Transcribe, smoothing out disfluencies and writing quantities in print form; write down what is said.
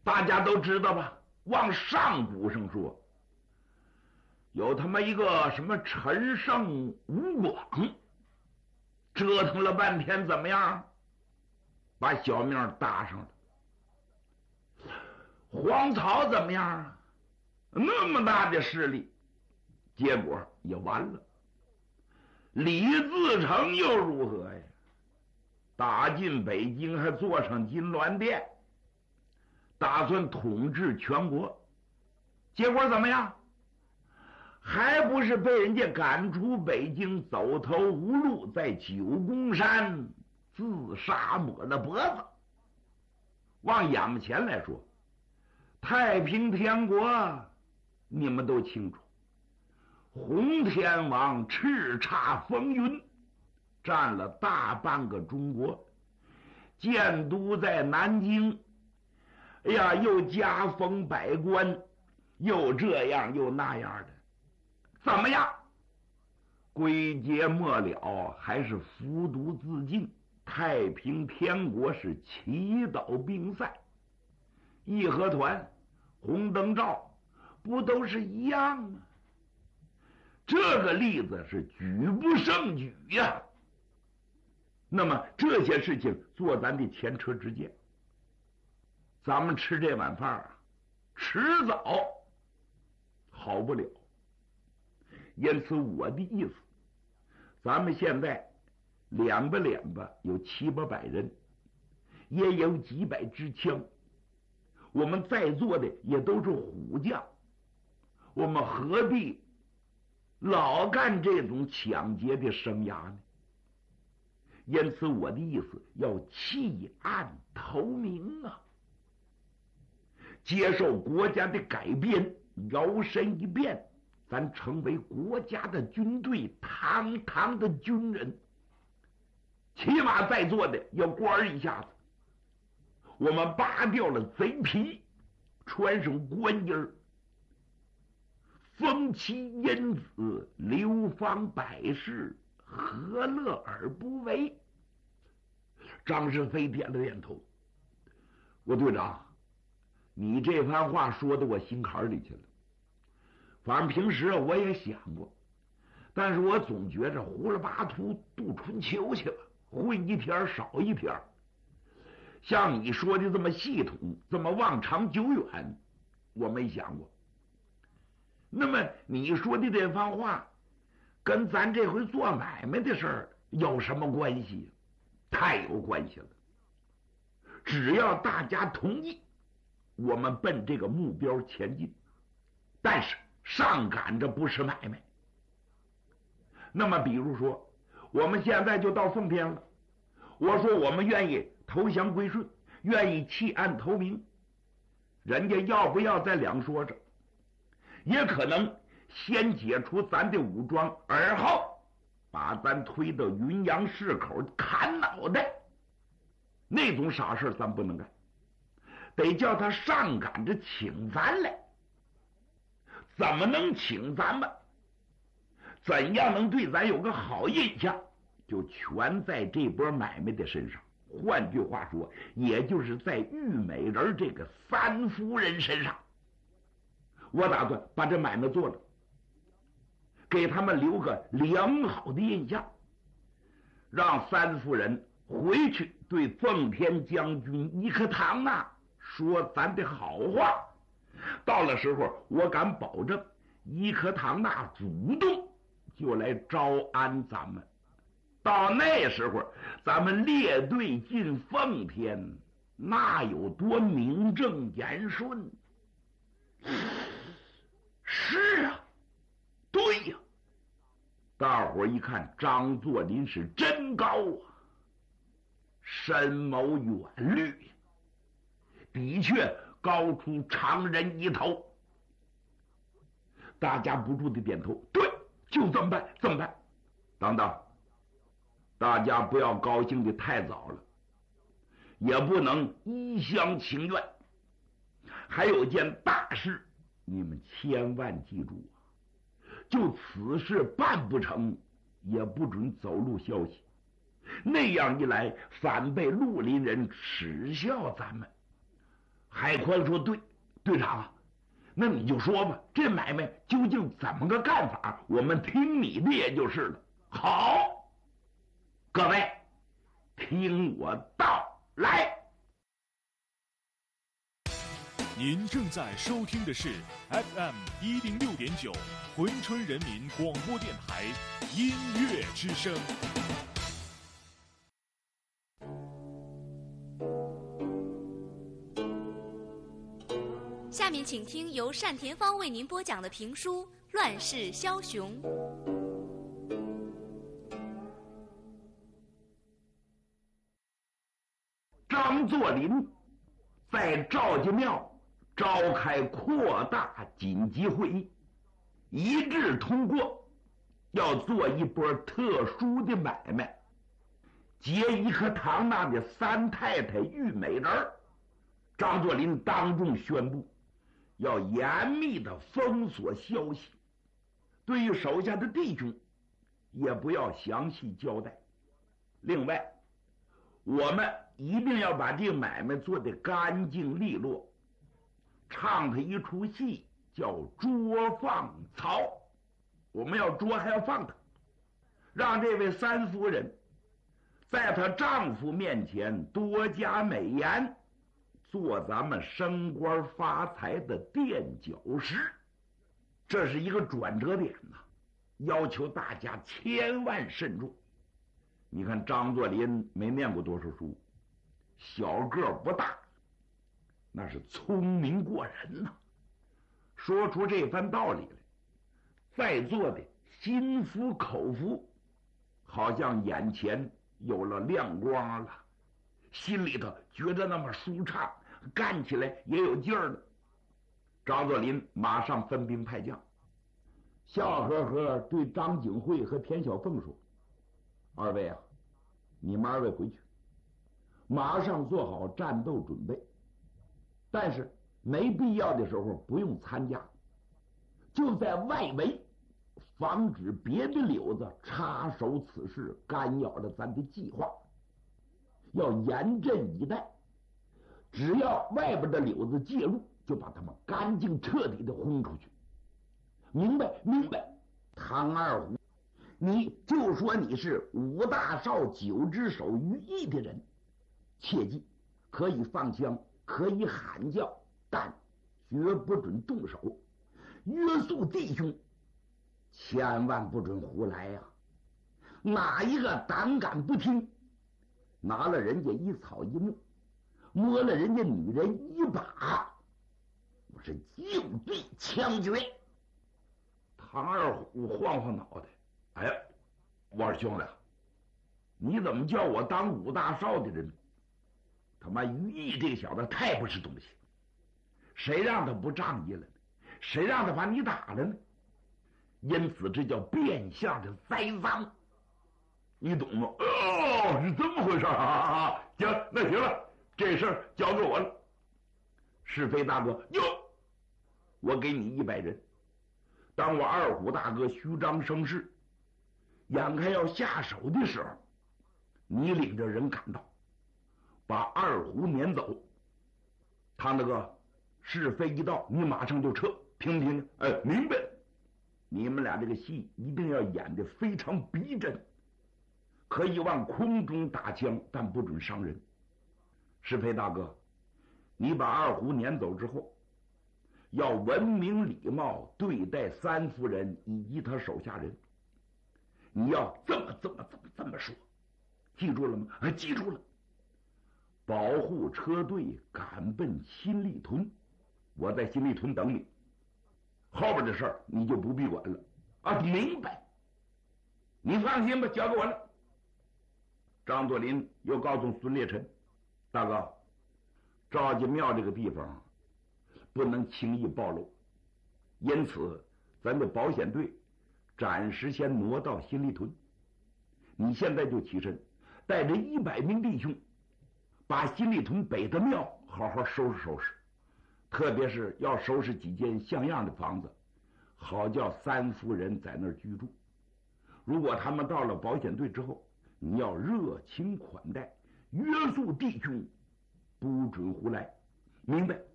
大家都知道吧？往上古上说，有他妈一个什么陈胜吴广，折腾了半天，怎么样？把小命搭上了。黄巢怎么样啊？那么大的势力，结果也完了。李自成又如何呀？打进北京，还坐上金銮殿，打算统治全国，结果怎么样？还不是被人家赶出北京，走投无路，在九宫山自杀，抹了脖子。往眼前来说，太平天国你们都清楚，洪天王叱咤风云，占了大半个中国，建都在南京。哎呀，又加封百官，又这样又那样的，怎么样？归结末了，还是服毒自尽。太平天国是祈祷兵赛，义和团、红灯照不都是一样吗？这个例子是举不胜举呀。那么这些事情做咱的前车之鉴，咱们吃这碗饭啊，迟早好不了。因此我的意思，咱们现在两吧有700-800人，也有几百支枪，我们在座的也都是虎将，我们何必老干这种抢劫的生涯呢？因此我的意思，要弃暗投明啊，接受国家的改变，摇身一变，咱成为国家的军队，堂堂的军人。起码在座的要官一下子，我们扒掉了贼皮，穿上官衣儿，封其因子，流芳百世，何乐而不为？张世飞点了点头。我队长，你这番话说到我心坎里去了。反正平时我也想过，但是我总觉着胡了八图度春秋去了，会一天少一天。像你说的这么系统，这么望长久远，我没想过。那么你说的这番话跟咱这回做买卖的事儿有什么关系？太有关系了。只要大家同意，我们奔这个目标前进。但是上赶着不是买卖。那么比如说我们现在就到奉天了，我说我们愿意投降归顺，愿意弃暗投明，人家要不要再两说着，也可能先解除咱的武装，而后把咱推到云阳市口砍脑袋。那种傻事咱不能干，得叫他上赶着请咱来。怎么能请咱们？怎样能对咱有个好印象？就全在这波买卖的身上。换句话说，也就是在玉美人这个三夫人身上。我打算把这买卖做了，给他们留个良好的印象，让三夫人回去对奉天将军伊克唐纳说咱的好话。到了时候，我敢保证伊克唐纳主动就来招安咱们。到那时候，咱们列队进奉天，那有多名正言顺？是啊，对呀。大伙一看，张作霖是真高啊，深谋远虑，的确高出常人一头。大家不住的点头，对，就这么办，这么办。等等，大家不要高兴的太早了，也不能一厢情愿。还有件大事，你们千万记住啊！就此事办不成，也不准走漏消息。那样一来，反被绿林人耻笑咱们。 海宽说：“对，队长啊，那你就说吧，这买卖究竟怎么个干法？我们听你的也就是了。”好，各位，听我道来。 您正在收听的是 FM106.9珲春人民广播电台音乐之声。 下面请听由单田芳为您播讲的评书《乱世枭雄》。 张作霖在赵家庙召开扩大紧急会议，一致通过要做一波特殊的买卖，劫一颗唐那的三太太玉美人。张作霖当众宣布要严密的封锁消息，对于手下的弟兄也不要详细交代。另外，我们一定要把这个买卖做得干净利落，唱他一出戏叫捉放曹，我们要捉还要放他，让这位三夫人在她丈夫面前多加美言，做咱们升官发财的垫脚石。这是一个转折点呐，要求大家千万慎重。你看张作霖没念过多少书，小个不大，那是聪明过人呐，说出这番道理来，在座的心服口服，好像眼前有了亮光了，心里头觉得那么舒畅，干起来也有劲儿了。张作霖马上分兵派将，笑呵呵对张景惠和田小凤说：“二位啊，你们二位回去，马上做好战斗准备，但是没必要的时候不用参加，就在外围防止别的柳子插手此事，干扰了咱的计划，要严阵以待。只要外边的柳子介入，就把他们干净彻底的轰出去。明白？明白。唐二虎，你就说你是5大少9只手于一的人，切记可以放枪，可以喊叫，但绝不准动手，约束弟兄，千万不准胡来呀！哪一个胆敢不听，拿了人家一草一木，摸了人家女人一把，我是就地枪决。”唐二虎晃晃脑袋：“哎呀，我二兄弟，你怎么叫我当5大少的人？他妈于毅这个小子太不是东西，谁让他不仗义了呢？谁让他把你打了呢？因此这叫变相的栽赃，你懂吗？”“哦，是这么回事啊！行，那行了，这事儿交给我了。是非大哥，哟，我给你100人。当我二虎大哥虚张声势，眼看要下手的时候，你领着人赶到，把二虎撵走。唐大哥，是非一到，你马上就撤，听不听？哎，明白。你们俩这个戏一定要演得非常逼真，可以往空中打枪，但不准伤人。是非大哥，你把二虎撵走之后，要文明礼貌对待三夫人以及他手下人，你要这么说，记住了吗？记住了。保护车队赶奔新立屯，我在新立屯等你，后边的事儿你就不必管了啊！明白？你放心吧，交给我了。张作霖又告诉孙烈臣：“大哥，赵家庙这个地方不能轻易暴露，因此咱的保险队暂时先挪到新立屯。你现在就起身，带着100名弟兄，把新立屯北的庙好好收拾收拾，特别是要收拾几间像样的房子，好叫三夫人在那儿居住。如果他们到了保险队之后，你要热情款待，约束弟兄，不准胡来。 明白。